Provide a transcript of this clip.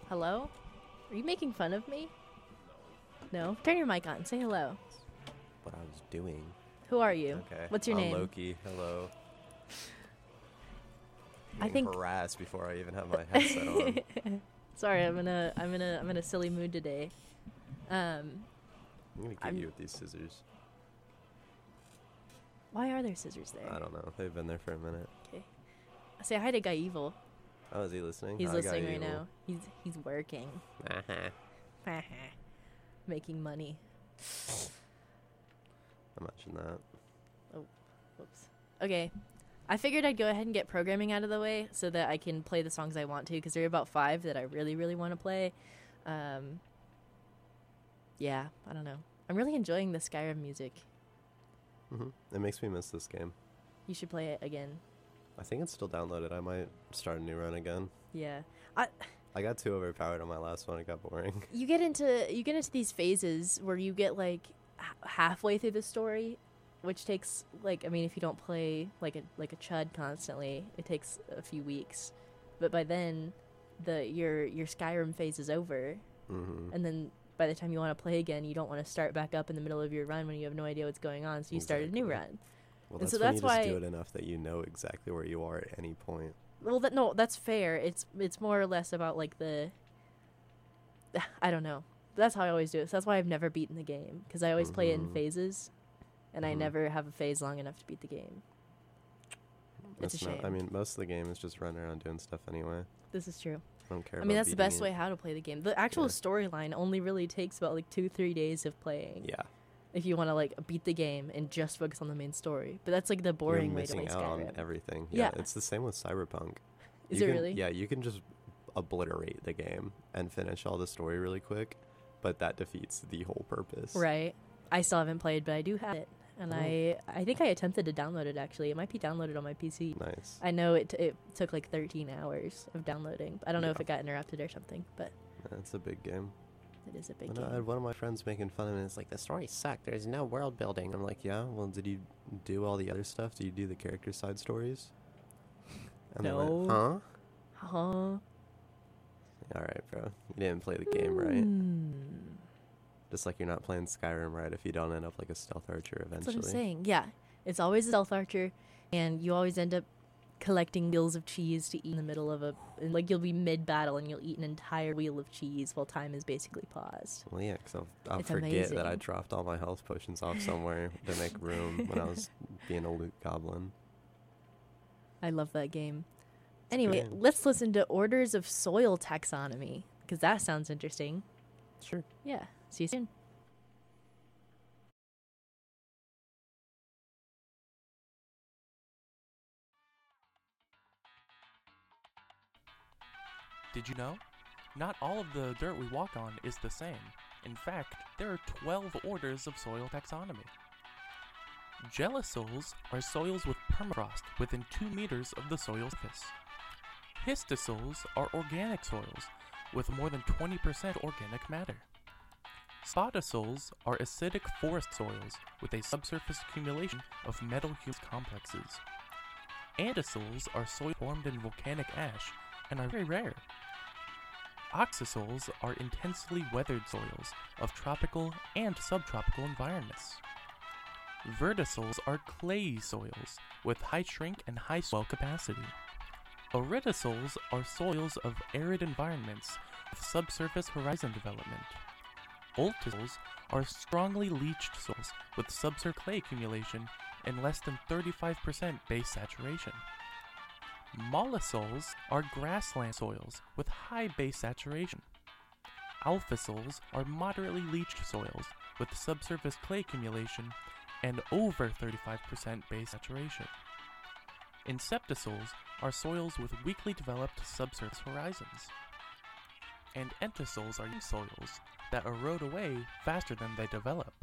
Hello? Are you making fun of me? No? Turn your mic on. Say hello. What I was doing. Who are you? Okay. What's your I'm name? Loki. Hello. I Getting think- harassed before I even have my headset on. Sorry, I'm in a silly mood today. I'm gonna get I'm- you with these scissors. Why are there scissors there? I don't know. They've been there for a minute. Okay. Say hi to Guy Evil. Oh, is he listening? He's Hi, listening Guy right Evil. now. He's working. Uh-huh. Making money. Imagine that. Whoops. Okay. I figured I'd go ahead and get programming out of the way so that I can play the songs I want to, because there are about 5 that I really, really want to play. Yeah, I don't know. I'm really enjoying the Skyrim music. It makes me miss this game. You should play it again. I think it's still downloaded. I might start a new run again. Yeah. I got too overpowered on my last one. It got boring. You get into these phases where you get like halfway through the story, which takes like, I mean, if you don't play like a chud constantly, it takes a few weeks. But by then your Skyrim phase is over, and then by the time you want to play again, you don't want to start back up in the middle of your run when you have no idea what's going on, so you start a new Exactly. run. Well, And that's so when that's you just why- do it enough that you know exactly where you are at any point. Well, no, that's fair. It's more or less about like I don't know. That's how I always do it. So that's why I've never beaten the game, because I always play it in Mhm. phases, and I Mhm. never have a phase long enough to beat the game. It's a I shame. mean, most of the game is just running around doing stuff anyway. This is true. I don't care. I mean, about that's the beating best it. way how to play the game. The actual Yeah. storyline only really takes about like 2-3 days of playing. Yeah. If you want to like beat the game and just focus on the main story, but that's like the boring You're way to play missing out on Skyrim. everything. Yeah. It's the same with Cyberpunk. Is You it can- really? Yeah, you can just obliterate the game and finish all the story really quick, but that defeats the whole purpose. Right. I still haven't played, but I do have it, and Oh. I think I attempted to download it. Actually, it might be downloaded on my PC. Nice. I know it took like 13 hours of downloading. I don't know if Yeah. it got interrupted or something, but It's a big game. it is a big And I game. had one of my friends making fun of it. It's like, the story sucked. There's no world building. I'm like, yeah, well, did you do all the other stuff? Did you do the character side stories? And they went, No. huh? Huh? All right, bro. You didn't play the game right. Hmm. Just like you're not playing Skyrim right if you don't end up like a stealth archer That's eventually. what I'm saying. Yeah, it's always a stealth archer, and you always end up collecting wheels of cheese to eat in the middle of and, like, you'll be mid-battle and you'll eat an entire wheel of cheese while time is basically paused. Well, yeah, because I'll It's forget that I amazing. dropped all my health potions off somewhere to make room when I was being a loot goblin. I love that game. It's a Anyway, good game. let's listen to Orders of Soil Taxonomy, because that sounds interesting. Sure. Yeah, see you soon. Did you know? Not all of the dirt we walk on is the same. In fact, there are 12 orders of soil taxonomy. Gelisols are soils with permafrost within 2 meters of the soil surface. Histosols are organic soils with more than 20% organic matter. Spotosols are acidic forest soils with a subsurface accumulation of metal-humus complexes. Andisols are soil formed in volcanic ash and are very rare. Oxisols are intensely weathered soils of tropical and subtropical environments. Vertisols are clayey soils with high shrink and high swell capacity. Aridisols are soils of arid environments with subsurface horizon development. Ultisols are strongly leached soils with subsurface clay accumulation and less than 35% base saturation. Mollisols are grassland soils with high base saturation. Alphasols are moderately leached soils with subsurface clay accumulation and over 35% base saturation. Inceptisols are soils with weakly developed subsurface horizons. And entisols are soils that erode away faster than they develop.